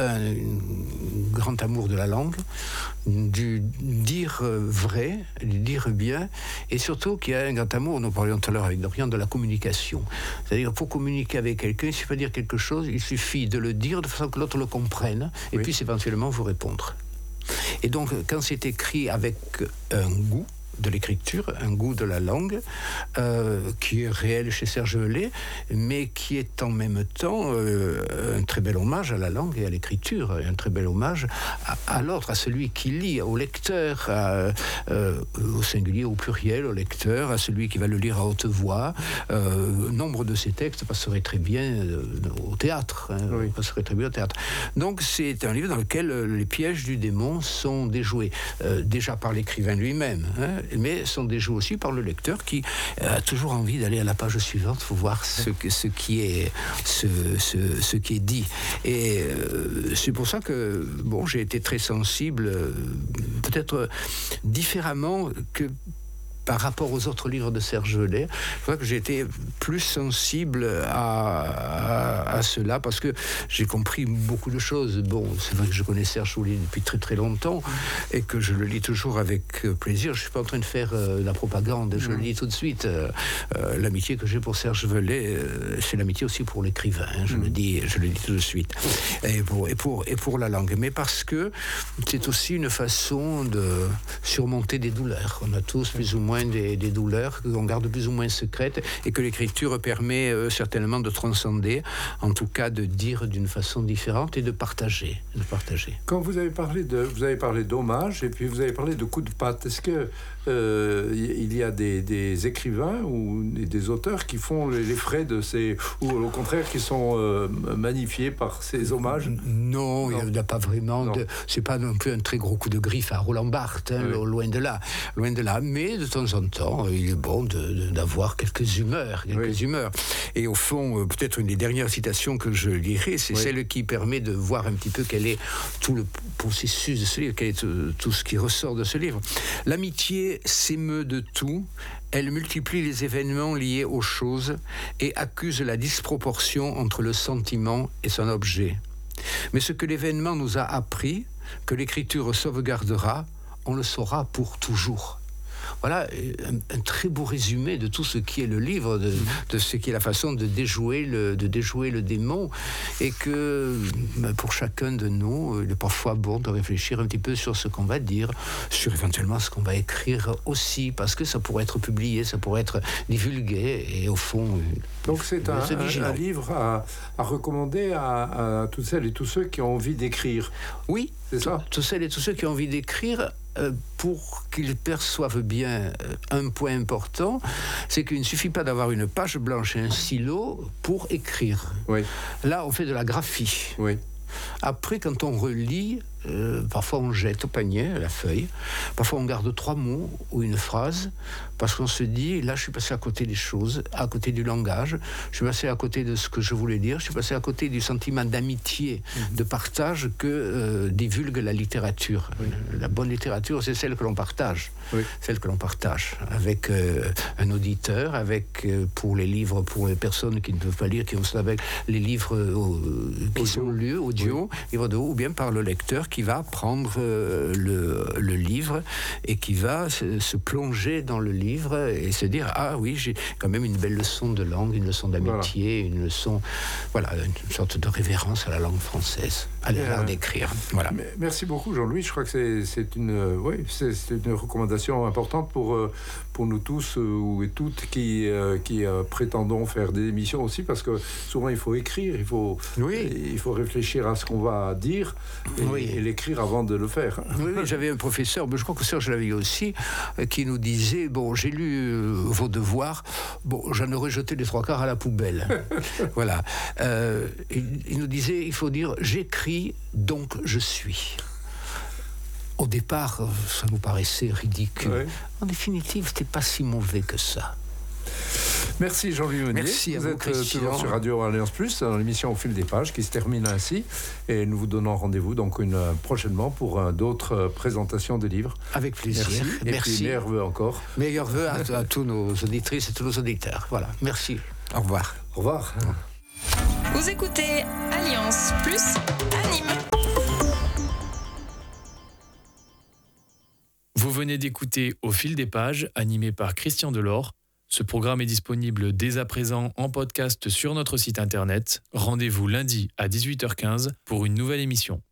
un grand amour de la langue, du dire vrai, du dire bien, et surtout qu'il y a un grand amour, nous parlions tout à l'heure avec Dorian, de la communication. C'est-à-dire, pour communiquer avec quelqu'un, il ne suffit pas de dire quelque chose, il suffit de le dire de façon que l'autre le comprenne, et puis éventuellement vous répondre. Et donc, quand c'est écrit avec un goût de l'écriture, un goût de la langue, qui est réel chez Serge Velay, mais qui est en même temps un très bel hommage à la langue et à l'écriture, un très bel hommage à l'autre, à celui qui lit, au lecteur, au singulier, au pluriel, au lecteur, à celui qui va le lire à haute voix. Nombre de ces textes passeraient très bien au théâtre. Passeraient très bien au théâtre. Donc c'est un livre dans lequel les pièges du démon sont déjoués, déjà par l'écrivain lui-même, mais sont déjoués aussi par le lecteur qui a toujours envie d'aller à la page suivante pour voir ce qui est dit. Et c'est pour ça que j'ai été très sensible, peut-être différemment que par rapport aux autres livres de Serge Velay. Je crois que j'ai été plus sensible à cela parce que j'ai compris beaucoup de choses. Bon, c'est vrai que je connais Serge Velay depuis très très longtemps et que je le lis toujours avec plaisir. Je ne suis pas en train de faire de la propagande, je le lis tout de suite. L'amitié que j'ai pour Serge Velay, c'est l'amitié aussi pour l'écrivain. Je le dis tout de suite. Et pour la langue. Mais parce que c'est aussi une façon de surmonter des douleurs. On a tous plus ou moins des douleurs qu'on garde plus ou moins secrètes et que l'écriture permet certainement de transcender, en tout cas de dire d'une façon différente et de partager. Quand vous avez parlé d'hommage et puis vous avez parlé de coup de patte, est-ce que il y a des écrivains ou des auteurs qui font les frais de ces, ou au contraire qui sont magnifiés par ces hommages? Non, il n'y a pas vraiment c'est pas non plus un très gros coup de griffe à Roland Barthes, loin de là, mais de temps en temps il est bon d'avoir quelques humeurs. Et au fond, peut-être une des dernières citations que je lirai, c'est celle qui permet de voir un petit peu quel est tout le processus de ce livre, quel est tout ce qui ressort de ce livre. L'amitié s'émeut de tout, elle multiplie les événements liés aux choses et accuse la disproportion entre le sentiment et son objet. Mais ce que l'événement nous a appris, que l'écriture sauvegardera, on le saura pour toujours. Voilà un très beau résumé de tout ce qui est le livre, de ce qui est la façon de déjouer le démon, et que pour chacun de nous, il est parfois bon de réfléchir un petit peu sur ce qu'on va dire, sur éventuellement ce qu'on va écrire aussi, parce que ça pourrait être publié, ça pourrait être divulgué, et au fond... Donc c'est un livre à recommander à toutes celles et tous ceux qui ont envie d'écrire. Oui, c'est ça. Toutes celles et tous ceux qui ont envie d'écrire, pour qu'ils perçoivent bien un point important, c'est qu'il ne suffit pas d'avoir une page blanche et un stylo pour écrire. Là, on fait de la graphie. Après, quand on relit, parfois on jette au panier la feuille, parfois on garde 3 mots ou une phrase, parce qu'on se dit, là je suis passé à côté des choses, à côté du langage, je suis passé à côté de ce que je voulais dire, je suis passé à côté du sentiment d'amitié, de partage que divulgue la littérature. La bonne littérature, c'est celle que l'on partage, celle que l'on partage avec un auditeur, avec pour les livres, pour les personnes qui ne peuvent pas lire, qui ont avec les livres qui sont lus, audio, ou bien par le lecteur qui va prendre le livre et qui va se plonger dans le livre et se dire, ah oui, j'ai quand même une belle leçon de langue, une leçon d'amitié, une leçon, une sorte de révérence à la langue française, à l'art d'écrire. Voilà. Merci beaucoup Jean-Louis, je crois que c'est une recommandation importante pour nous tous et toutes qui prétendons faire des émissions aussi, parce que souvent il faut écrire, il faut réfléchir à ce qu'on va dire et l'écrire avant de le faire. J'avais un professeur, je crois que Serge l'avait eu aussi, qui nous disait, j'ai lu vos devoirs, j'en aurais jeté les 3 quarts à la poubelle. Voilà. Il nous disait, il faut dire, j'écris, donc je suis. Au départ, ça nous paraissait ridicule. En définitive, c'était pas si mauvais que ça. Merci Jean-Louis Meunier. Merci à vous vous, êtes Christian. toujours sur Radio Alliance Plus, dans l'émission Au fil des pages, qui se termine ainsi. Et nous vous donnons rendez-vous donc prochainement pour d'autres présentations de livres. Avec plaisir. Merci. Et puis meilleurs vœux encore. Meilleurs vœux à tous nos auditrices et tous nos auditeurs. Voilà. Merci. Au revoir. Au revoir. Vous écoutez Alliance Plus à Nîmes. Vous venez d'écouter Au fil des pages, animé par Christian Delors. Ce programme est disponible dès à présent en podcast sur notre site internet. Rendez-vous lundi à 18h15 pour une nouvelle émission.